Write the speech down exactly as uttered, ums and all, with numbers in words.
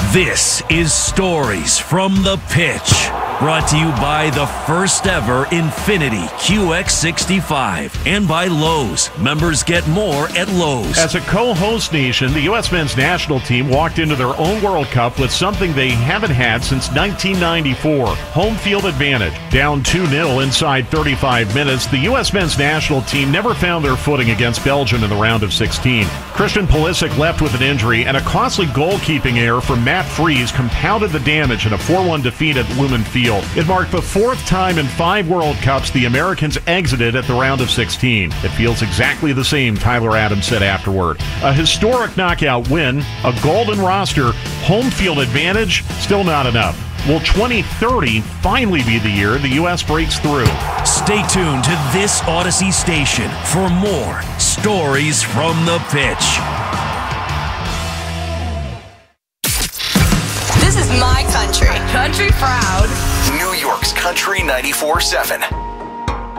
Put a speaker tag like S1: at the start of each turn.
S1: This is Stories from the Pitch, brought to you by the first ever Infiniti Q X sixty-five and by Lowe's. Members get more at Lowe's.
S2: As a co-host nation, the U S men's national team walked into their own World Cup with something they haven't had since nineteen ninety-four, home field advantage. Down two nil inside thirty-five minutes, the U S men's national team never found their footing against Belgium in the round of sixteen. Christian Pulisic left with an injury, and a costly goalkeeping error from Matt Freese compounded the damage in a four one defeat at Lumen Field. It marked the fourth time in five World Cups the Americans exited at the round of sixteen. It feels exactly the same, Tyler Adams said afterward. A historic knockout win, a golden roster, home field advantage, still not enough. Will twenty thirty finally be the year the U S breaks through?
S1: Stay tuned to this Odyssey station for more Stories from the Pitch.
S3: This is my country. Country proud.
S4: New York's Country ninety-four seven.